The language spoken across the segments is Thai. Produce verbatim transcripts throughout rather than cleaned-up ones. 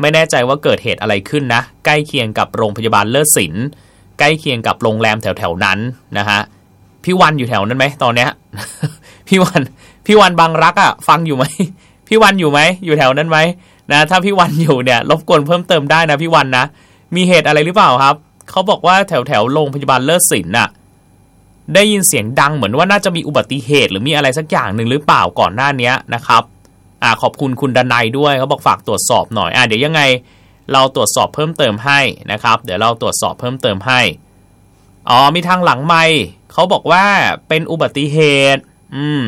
ไม่แน่ใจว่าเกิดเหตุอะไรขึ้นนะใกล้เคียงกับโรงพยาบาลเลิศศิลป์ใกล้เคียงกับโรงแรมแถวๆนั้นนะฮะพี่วันอยู่แถวนั้นไหมตอนเนี้ย พี่วันพี่วันบางรักอ่ะฟังอยู่ไหม พี่วันอยู่ไหมอยู่แถวนั้นไหมนะถ้าพี่วันอยู่เนี่ยรบกวนเพิ่มเติมได้นะพี่วันนะมีเหตุอะไรหรือเปล่าครับเขาบอกว่าแถวแถวโรงพยาบาลเลิศศิลป์น่ะได้ยินเสียงดังเหมือนว่าน่าจะมีอุบัติเหตุหรือมีอะไรสักอย่างหนึ่งหรือเปล่าก่อนหน้านี้นะครับอ่าขอบคุณคุณดนัยด้วยเขาบอกฝากตรวจสอบหน่อยอ่าเดี๋ยวยังไงเราตรวจสอบเพิ่มเติมให้นะครับเดี๋ยวเราตรวจสอบเพิ่มเติมให้อ๋อมีทางหลังไมค์เขาบอกว่าเป็นอุบัติเหตุอืม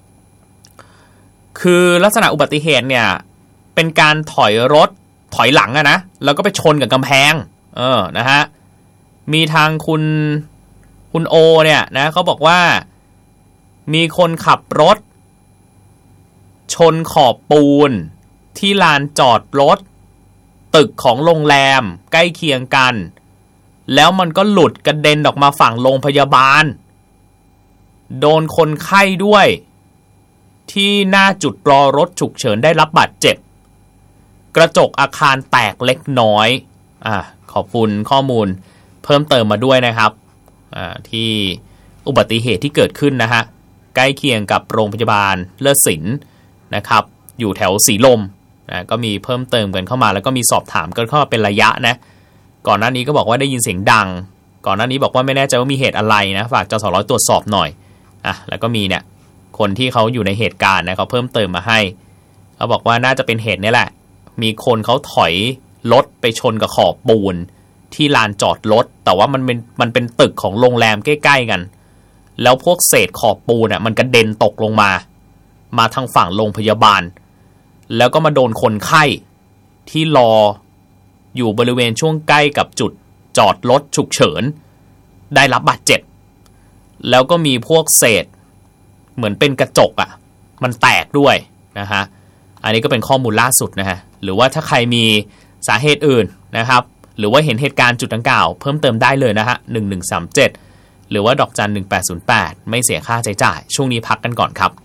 คือลักษณะอุบัติเหตุเนี่ยเป็นการถอยรถถอยหลังอะนะแล้วก็ไปชนกับกำแพงเออนะฮะมีทางคุณคุณโอเนี่ยนะเขาบอกว่ามีคนขับรถชนขอบปูนที่ลานจอดรถตึกของโรงแรมใกล้เคียงกันแล้วมันก็หลุดกระเด็นออกมาฝั่งโรงพยาบาลโดนคนไข้ด้วยที่หน้าจุดรอรถฉุกเฉินได้รับบาดเจ็บกระจกอาคารแตกเล็กน้อยอ่าขอบคุณข้อมูลเพิ่มเติมมาด้วยนะครับอ่าที่อุบัติเหตุที่เกิดขึ้นนะฮะใกล้เคียงกับโรงพยาบาลเลิศศิลป์นะครับอยู่แถวสีลมนะก็มีเพิ่มเติมกันเข้ามาแล้วก็มีสอบถามกันเข้ามาเป็นระยะนะก่อนหน้านี้ก็บอกว่าได้ยินเสียงดังก่อนหน้านี้บอกว่าไม่แน่ใจว่ามีเหตุอะไรนะฝากจสร้อยตรวจสอบหน่อยอ่ะแล้วก็มีเนี่ยคนที่เขาอยู่ในเหตุการณ์นะเขาเพิ่มเติมมาให้เขาบอกว่าน่าจะเป็นเหตุนี้แหละมีคนเขาถอยรถไปชนกับขอบปูนที่ลานจอดรถแต่ว่ามันเป็นมันเป็นตึกของโรงแรมใกล้ๆกันแล้วพวกเศษขอบปูนอ่ะมันกระเด็นตกลงมามาทางฝั่งโรงพยาบาลแล้วก็มาโดนคนไข้ที่รออยู่บริเวณช่วงใกล้กับจุดจอดรถฉุกเฉินได้รับบาดเจ็บแล้วก็มีพวกเศษเหมือนเป็นกระจกอ่ะมันแตกด้วยนะฮะอันนี้ก็เป็นข้อมูลล่าสุดนะฮะหรือว่าถ้าใครมีสาเหตุอื่นนะครับหรือว่าเห็นเหตุการณ์จุดดังกล่าวเพิ่มเติมได้เลยนะฮะหนึ่งหนึ่งสามเจ็ดหรือว่าดอกจันหนึ่งแปดศูนย์แปดไม่เสียค่าใช้จ่ายช่วงนี้พักกันก่อนครับ